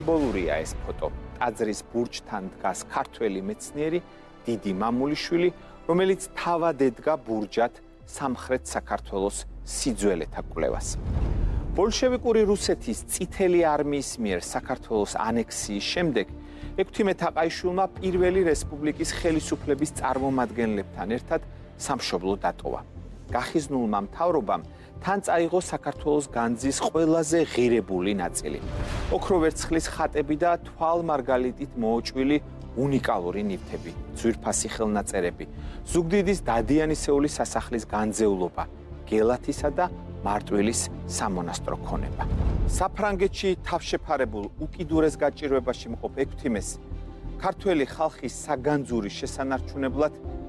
ბოლურია ეს ფოტო. ტაძრის ბურჯთან დგას ქართველი მეცნიერი დიდი მამულიშვილი, რომელიც თავად ედგა ბურჯად სამხრეთ საქართველოს სიძველეთა კვლევას. ბოლშევიკური რუსეთის წითელი არმიის მიერ საქართველოს ანექსიის შემდეგ 16 თაყაიშვილმა პირველი რესპუბლიკის ხელისუფლების წარმომადგენლებთან ერთად სამშობლო დატოვა. გახიზნულმა მთავრობამ თან წაიღო საქართველოს განძის ყველაზე ღირებული ნაწილი. ოქროვერცხლის ხატები და თვალმარგალიტით მოოჭვილი უნიკალური ნივთები, ძვირფასი ხელნაწერები, ზუგდიდის დადიანისეული სასახლის განძეულობა, გელათისა და მარტვილის სამონასტრო ქონება. საფრანგეთში თავშეფარებულ უკიდურეს გაჭირვებაში მყოფ ექვთიმეს ქართველი ხალხის საგანძურის შესანარჩუნებლად